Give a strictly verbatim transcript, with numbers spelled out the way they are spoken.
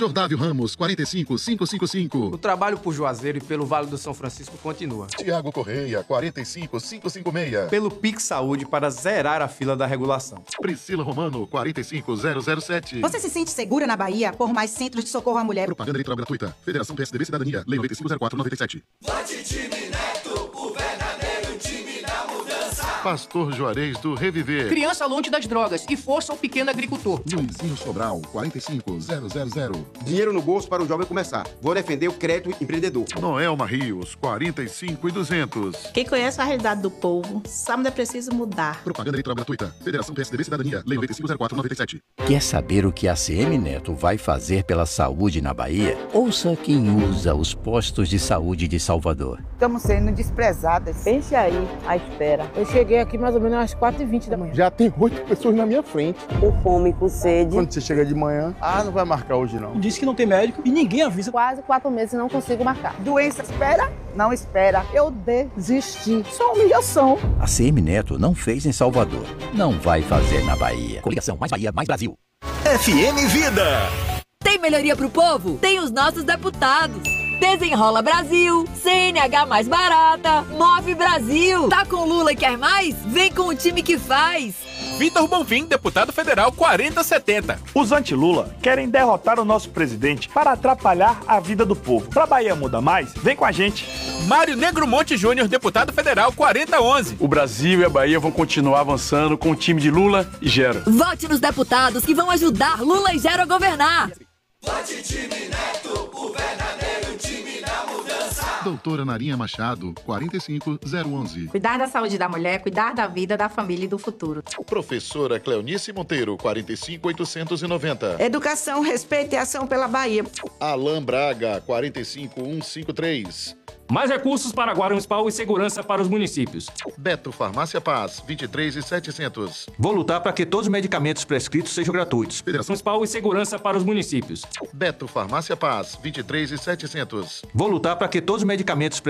Jordávio Ramos, quarenta e cinco, quinhentos e cinquenta e cinco. O trabalho por Juazeiro e pelo Vale do São Francisco continua. Tiago Correia, quarenta e cinco, quinhentos e cinquenta e seis. Pelo Pix Saúde para zerar a fila da regulação. Priscila Romano, quarenta e cinco, zero zero sete. Você se sente segura na Bahia por mais centros de socorro à mulher? Propaganda eleitoral gratuita. Federação P S D B Cidadania. Lei noventa e cinco, zero quatro, noventa e sete. Vote time Neto, o verdadeiro time da mudança. Pastor Juarez do Reviver. Criança longe das drogas e força ao pequeno agricultor. Luizinho Sobral, quarenta e cinco, zero zero zero. Dinheiro no bolso para o jovem começar. Vou defender o crédito empreendedor. Noelma Rios, quarenta e cinco e duzentos. Quem conhece a realidade do povo sabe onde é preciso mudar. Propaganda eleitoral gratuita. Federação P S D B Cidadania. Lei noventa e cinco, zero quatro, noventa e sete. Quer saber o que a A C M Neto vai fazer pela saúde na Bahia? Ouça quem usa os postos de saúde de Salvador. Estamos sendo desprezadas. Pense aí, à espera. Eu cheguei aqui mais ou menos às quatro e vinte da manhã. Já tem oito pessoas na minha frente. Com fome, com sede. Quando você chega de manhã, ah, não vai marcar hoje não. Disse que não tem médico e ninguém avisa. Quase quatro meses e não consigo marcar. Doença espera? Não espera. Eu desisti. Só humilhação. A A C M Neto não fez em Salvador. Não vai fazer na Bahia. Coligação Mais Bahia, Mais Brasil. F M Vida. Tem melhoria pro povo? Tem os nossos deputados. Desenrola Brasil, C N H mais barata, Move Brasil. Tá com Lula e quer mais? Vem com o time que faz. Vitor Bonfim, deputado federal quarenta setenta. Os anti-Lula querem derrotar o nosso presidente para atrapalhar a vida do povo. Pra Bahia Muda Mais, vem com a gente. Mário Negro Monte Júnior, deputado federal quarenta onze. O Brasil e a Bahia vão continuar avançando com o time de Lula e Gero. Vote nos deputados que vão ajudar Lula e Gero a governar. Vote time Neto, o verdadeiro time da mudança. Doutora Narinha Machado, quarenta e cinco, zero onze. Cuidar da saúde da mulher, cuidar da vida, da família e do futuro. Professora Cleonice Monteiro, quarenta e cinco, oitocentos e noventa. Educação, respeito e ação pela Bahia. Alain Braga, quarenta e cinco, cento e cinquenta e três. Mais recursos para Guarda Municipal e segurança para os municípios. Beto Farmácia Paz, vinte e três e setecentos. Vou lutar para que todos os medicamentos prescritos sejam gratuitos. Federação Municipal e segurança para os municípios. Beto Farmácia Paz, vinte e três e setecentos. Vou lutar para que todos os medicamentos prescritos